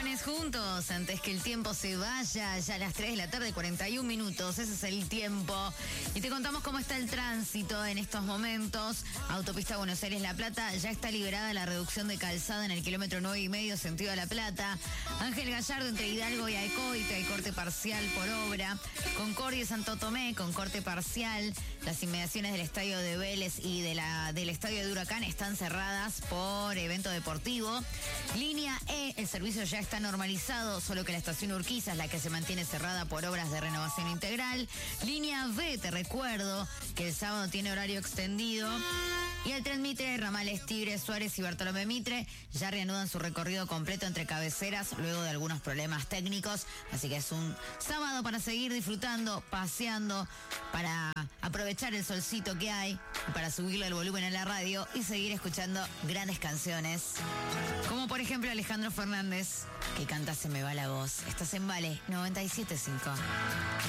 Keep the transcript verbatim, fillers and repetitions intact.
viernes juntos, antes que el tiempo se vaya, ya a las tres de la tarde, cuarenta y un minutos, ese es el tiempo. Y te contamos cómo está el tránsito en estos momentos. Autopista Buenos Aires-La Plata, ya está liberada la reducción de calzada en el kilómetro nueve y medio, sentido a La Plata. Ángel Gallardo, entre Hidalgo y Alcoite, hay corte parcial por obra. Concordia y Santo Tomé, con corte parcial. Las inmediaciones del estadio de Vélez y de la, del estadio de Huracán están cerradas por evento deportivo. Línea E, el servicio ya está normalizado, solo que la estación Urquiza es la que se mantiene cerrada por obras de renovación integral. Línea B, te recuerdo que el sábado tiene horario extendido. Y el tren Mitre, ramales Tigre, Suárez y Bartolomé Mitre ya reanudan su recorrido completo entre cabeceras luego de algunos problemas técnicos. Así que es un sábado para seguir disfrutando, paseando, para aprovechar el solcito que hay, para subirle el volumen a la radio y seguir escuchando grandes canciones. Como por ejemplo Alejandro Fernández, que canta Se me va la voz. Estás en Vale noventa y siete punto cinco.